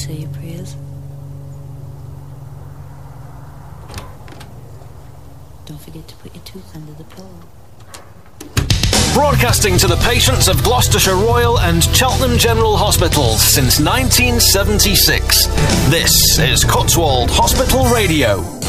say your prayers. Don't forget to put your tooth under the pillow. Broadcasting to the patients of Gloucestershire Royal and Cheltenham General Hospitals since 1976. This is Cotswold Hospital Radio.